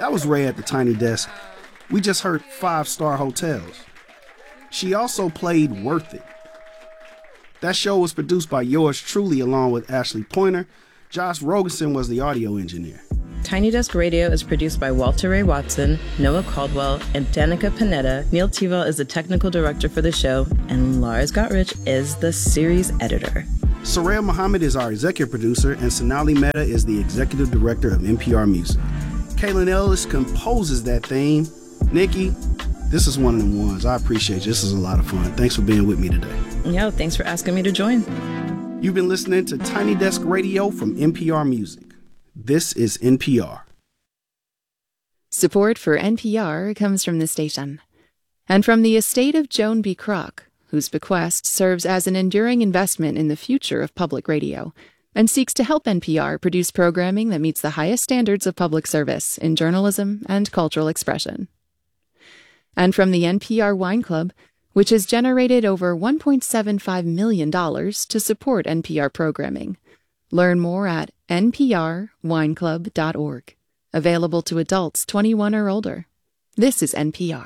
That was Ray at the Tiny Desk. We just heard 5-Star Hotels. She also played Worth It. That show was produced by yours truly along with Ashley Pointer. Josh Rogerson was the audio engineer. Tiny Desk Radio is produced by Walter Ray Watson, Noah Caldwell, and Danica Panetta. Neil Tevell is the technical director for the show, and Lars Gottrich is the series editor. Soraya Muhammad is our executive producer, and Sonali Mehta is the executive director of NPR Music. Kaylin Ellis composes that theme. Nikki, this is one of them ones. I appreciate you. This is a lot of fun. Thanks for being with me today. Yo, thanks for asking me to join. You've been listening to Tiny Desk Radio from NPR Music. This is NPR. Support for NPR comes from the station and from the estate of Joan B. Kroc, whose bequest serves as an enduring investment in the future of public radio and seeks to help NPR produce programming that meets the highest standards of public service in journalism and cultural expression. And from the NPR Wine Club, which has generated over $1.75 million to support NPR programming. Learn more at nprwineclub.org. Available to adults 21 or older. This is NPR.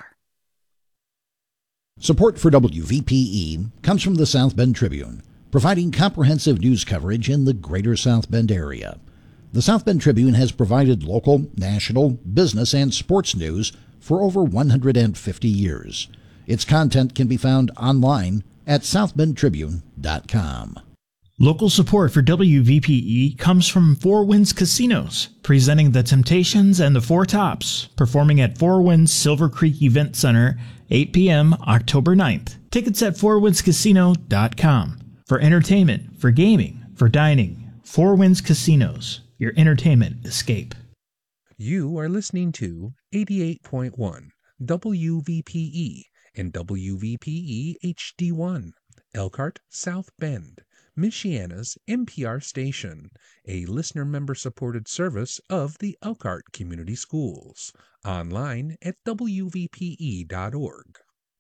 Support for WVPE comes from the South Bend Tribune, providing comprehensive news coverage in the greater South Bend area. The South Bend Tribune has provided local, national, business, and sports news for over 150 years. Its content can be found online at southbendtribune.com. Local support for WVPE comes from Four Winds Casinos, presenting The Temptations and the Four Tops, performing at Four Winds Silver Creek Event Center, 8 p.m. October 9th. Tickets at fourwindscasino.com. For entertainment, for gaming, for dining, Four Winds Casinos, your entertainment escape. You are listening to 88.1 WVPE and WVPE HD1, Elkhart, South Bend, Michiana's NPR station, a listener member-supported service of the Elkhart Community Schools. Online at wvpe.org.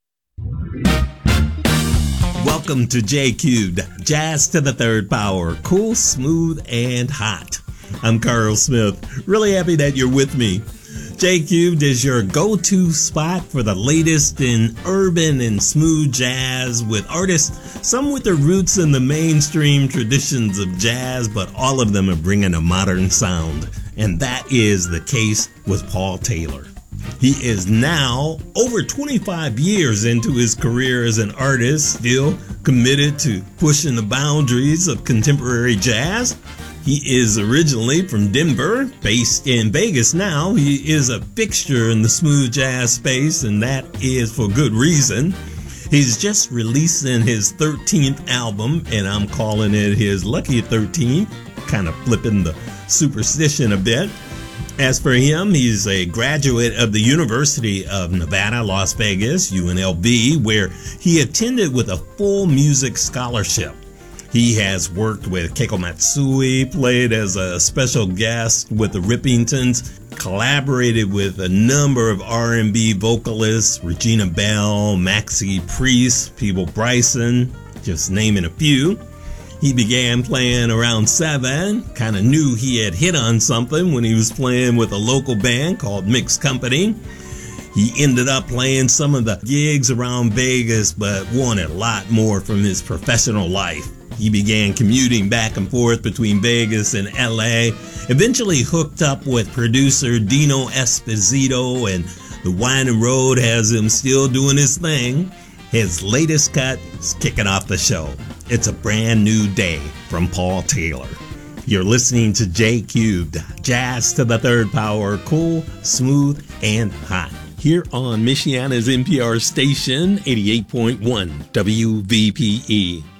Welcome to J Cubed, Jazz to the Third Power, cool, smooth, and hot. I'm Carl Smith. Really happy that you're with me. J Cubed is your go-to spot for the latest in urban and smooth jazz with artists, some with their roots in the mainstream traditions of jazz, but all of them are bringing a modern sound. And that is the case with Paul Taylor. He is now over 25 years into his career as an artist, still committed to pushing the boundaries of contemporary jazz. He is originally from Denver, based in Vegas now. He is a fixture in the smooth jazz space, and that is for good reason. He's just releasing his 13th album, and I'm calling it his Lucky 13th, kind of flipping the superstition a bit. As for him, he's a graduate of the University of Nevada, Las Vegas, UNLV, where he attended with a full music scholarship. He has worked with Keiko Matsui, played as a special guest with the Rippingtons, collaborated with a number of R&B vocalists, Regina Bell, Maxie Priest, Peeble Bryson, just naming a few. He began playing around 7, kind of knew he had hit on something when he was playing with a local band called Mixed Company. He ended up playing some of the gigs around Vegas, but wanted a lot more from his professional life. He began commuting back and forth between Vegas and LA, eventually hooked up with producer Dino Esposito, and the Winding Road has him still doing his thing. His latest cut is kicking off the show. It's a brand new day from Paul Taylor. You're listening to J Cubed, Jazz to the Third Power, cool, smooth, and hot. Here on Michiana's NPR station, 88.1 WVPE.